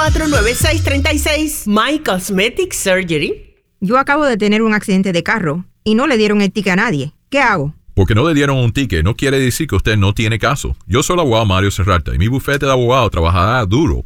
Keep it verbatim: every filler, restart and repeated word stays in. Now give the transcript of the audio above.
cuatro nueve seis tres seis My Cosmetic Surgery. Yo acabo de tener un accidente de carro y no le dieron el ticket a nadie. ¿Qué hago? Porque no le dieron un ticket no quiere decir que usted no tiene caso. Yo soy el abogado Mario Serrata y mi bufete de abogado trabajará duro